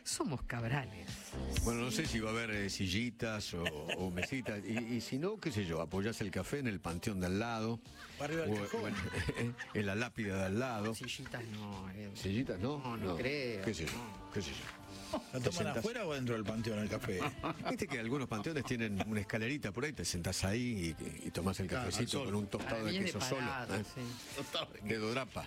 Somos Cabrales. Bueno, no sé si va a haber sillitas o mesitas. Y si no, qué sé yo, apoyás el café en el panteón de al lado. Barrio del Cajón. En la lápida de al lado. Sillitas no. ¿Sillitas no? No creo. ¿Qué sé yo? ¿Qué sé yo? ¿Lo toman afuera o dentro del panteón el café? Viste que algunos panteones tienen una escalerita por ahí, te sentás ahí y tomás el cafecito con un tostado de queso solo. Sí. De Dodrapa.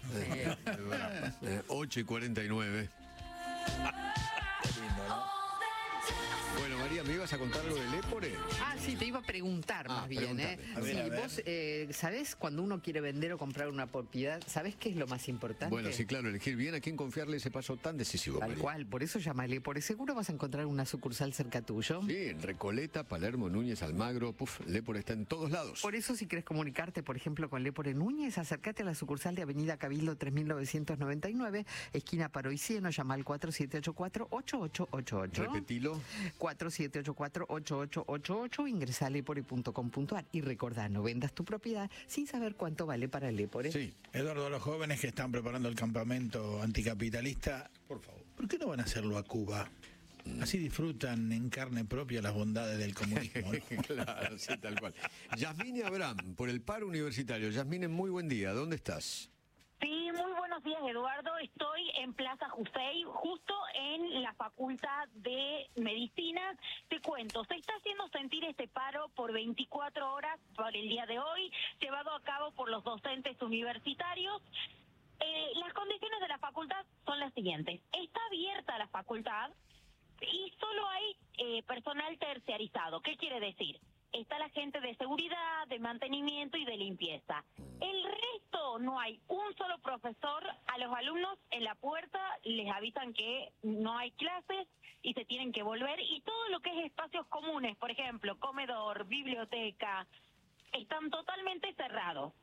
8:49. Lindo, ¿no? Bueno, María, ¿me ibas a contar lo del Épore? Ah, sí, te iba a preguntar más bien, ¿eh? pregúntame. A ver, a Sí, vos, ¿sabés cuando uno quiere vender o comprar una propiedad, ¿sabés qué es lo más importante? Bueno, sí, claro, elegir bien a quién confiarle ese paso tan decisivo, Tal María. cual, por eso llámale. Por seguro vas a encontrar una sucursal cerca tuyo. Sí, en Recoleta, Palermo, Núñez, Almagro, el Épore está en todos lados. Por eso, si querés comunicarte, por ejemplo, con Lepore Núñez, acércate a la sucursal de Avenida Cabildo 3999, esquina Paro y Cieno, llama al 4784-8888. Repetilo. 4784-8888, ingresa a lepore.com.ar y recordá, no vendas tu propiedad sin saber cuánto vale para Lepore. Sí. Eduardo, los jóvenes que están preparando el campamento anticapitalista, por favor, ¿por qué no van a hacerlo a Cuba? Así disfrutan en carne propia las bondades del comunismo, ¿no? Claro, sí, tal cual. Yasmine Abraham, por el paro universitario. Yasmine, muy buen día. ¿Dónde estás? Sí, muy buenos días, Eduardo. Estoy en Plaza Jusey, justo en la Facultad de Medicina. Te cuento, se está haciendo sentir este paro por 24 horas por el día de hoy, llevado a cabo por los docentes universitarios. Las condiciones de la facultad son las siguientes. Está abierta la facultad y solo hay personal terciarizado. ¿Qué quiere decir? Está la gente de seguridad, de mantenimiento y de limpieza. El resto no hay un solo profesor. A los alumnos en la puerta les avisan que no hay clases y se tienen que volver. Y todo lo que es espacios comunes, por ejemplo, comedor, biblioteca, están totalmente cerrados.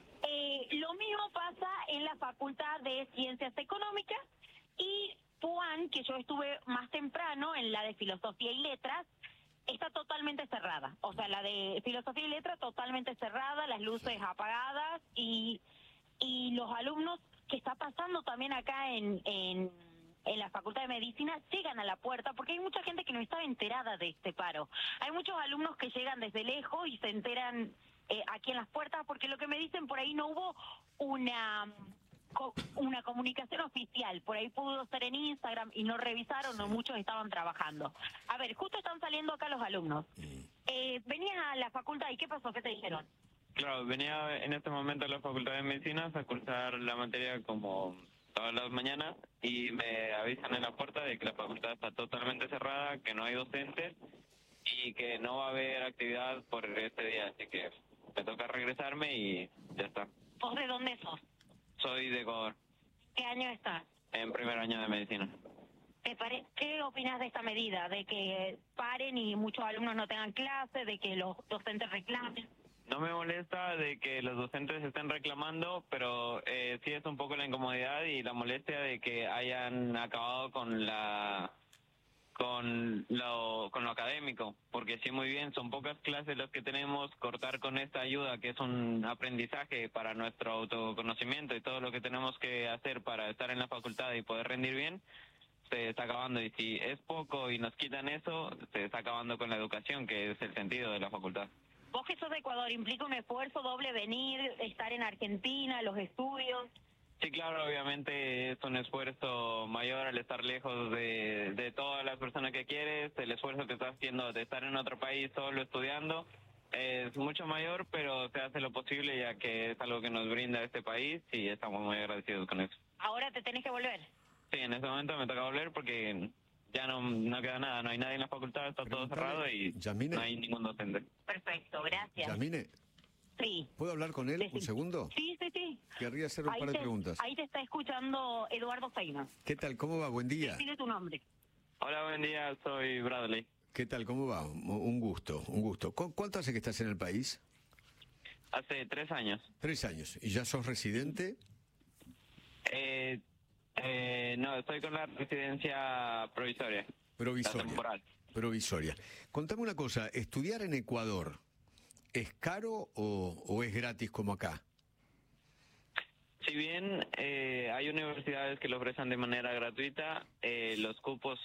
Lo mismo pasa en la Facultad de Ciencias Económicas y PUAN, que yo estuve más temprano en la de Filosofía y Letras, está totalmente cerrada. O sea, la de Filosofía y Letras totalmente cerrada, las luces apagadas y los alumnos, que está pasando también acá en la Facultad de Medicina, llegan a la puerta porque hay mucha gente que no estaba enterada de este paro. Hay muchos alumnos que llegan desde lejos y se enteran aquí en las puertas, porque lo que me dicen, por ahí no hubo una comunicación oficial, por ahí pudo ser en Instagram y no revisaron, o muchos estaban trabajando. A ver, justo están saliendo acá los alumnos. Venías a la facultad y ¿qué pasó? ¿Qué te dijeron? Claro, venía en este momento a la Facultad de Medicina a cursar la materia como todas las mañanas y me avisan en la puerta de que la facultad está totalmente cerrada, que no hay docentes y que no va a haber actividad por este día, así que me toca regresarme y ya está. ¿Vos de dónde sos? Soy de Ecuador, ¿Qué año estás? en primer año de medicina. ¿Qué opinas de esta medida? ¿De que paren y muchos alumnos no tengan clase? ¿De que los docentes reclamen? No me molesta de que los docentes estén reclamando, pero sí es un poco la incomodidad y la molestia de que hayan acabado con lo académico, porque sí, muy bien, son pocas clases las que tenemos. Cortar con esta ayuda, que es un aprendizaje para nuestro autoconocimiento y todo lo que tenemos que hacer para estar en la facultad y poder rendir bien, se está acabando. Y si es poco y nos quitan eso, se está acabando con la educación, que es el sentido de la facultad. Vos que sos de Ecuador, ¿implica un esfuerzo doble venir, estar en Argentina, los estudios? Sí, claro, obviamente es un esfuerzo mayor al estar lejos de todas las personas que quieres. El esfuerzo que estás haciendo de estar en otro país solo estudiando es mucho mayor, pero se hace lo posible ya que es algo que nos brinda este país y estamos muy agradecidos con eso. ¿Ahora te tenés que volver? Sí, en este momento me toca volver porque ya no queda nada, no hay nadie en la facultad, está todo cerrado y Yasmine. no hay ningún docente. Perfecto, gracias. Yasmine, Sí. ¿puedo hablar con él un segundo? Sí. Querría hacer un par de preguntas. Ahí te está escuchando Eduardo Feynman. ¿Qué tal? ¿Cómo va? Buen día. Dile tu nombre. Hola, buen día, soy Bradley. ¿Qué tal? ¿Cómo va? Un gusto, un gusto. ¿Cuánto hace que estás en el país? Hace 3 años. 3 años. ¿Y ya sos residente? No, estoy con la residencia provisoria. Provisoria. La temporal. Provisoria. Contame una cosa, ¿estudiar en Ecuador es caro o es gratis como acá? Si bien hay universidades que lo ofrecen de manera gratuita, los cupos